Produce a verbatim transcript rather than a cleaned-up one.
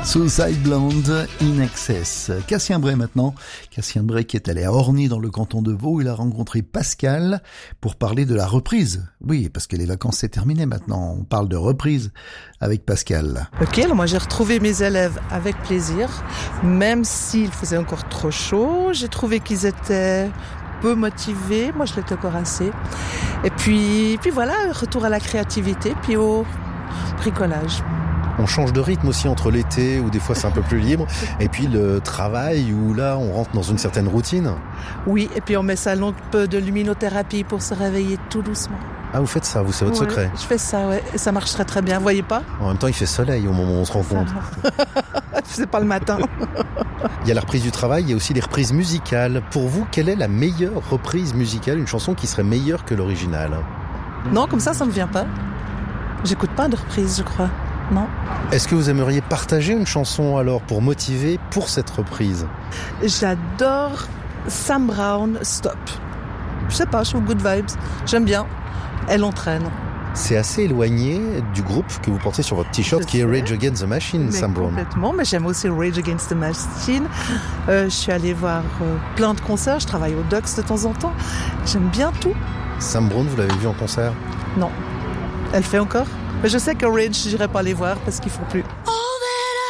Suicide Blonde, In Excess. Cassien Bray maintenant. Cassien Bray qui est allé à Orny dans le canton de Vaud. Il a rencontré Pascal pour parler de la reprise. Oui, parce que les vacances c'est terminé maintenant. On parle de reprise avec Pascal. Ok, alors moi j'ai retrouvé mes élèves avec plaisir. Même s'il faisait encore trop chaud, j'ai trouvé qu'ils étaient peu motivés. Moi je l'étais encore assez. Et puis, puis voilà, retour à la créativité, puis au bricolage. On change de rythme aussi entre l'été, où des fois c'est un peu plus libre, et puis le travail, où là on rentre dans une certaine routine. Oui, et puis on met ça un peu de luminothérapie pour se réveiller tout doucement. Ah, vous faites ça, vous, c'est votre ouais, secret. Je fais ça, ouais, et ça marche très très bien, vous voyez pas ? En même temps, il fait soleil au moment où on se rencontre. C'est pas le matin. Il y a la reprise du travail, il y a aussi les reprises musicales. Pour vous, quelle est la meilleure reprise musicale, une chanson qui serait meilleure que l'original ? Non, comme ça, ça me vient pas. J'écoute pas de reprise, je crois. Non. Est-ce que vous aimeriez partager une chanson alors pour motiver pour cette reprise ? J'adore Sam Brown, Stop. Je sais pas, je trouve good vibes. J'aime bien. Elle entraîne. C'est assez éloigné du groupe que vous portez sur votre t-shirt je qui sais. Est Rage Against the Machine, mais Sam Brown. Complètement, mais j'aime aussi Rage Against the Machine. Euh, je suis allée voir euh, plein de concerts. Je travaille au Dux de temps en temps. J'aime bien tout. Sam Brown, vous l'avez vu en concert ? Non. Elle fait encore ? Mais je sais que Rage, j'irai pas les voir parce qu'ils font plus.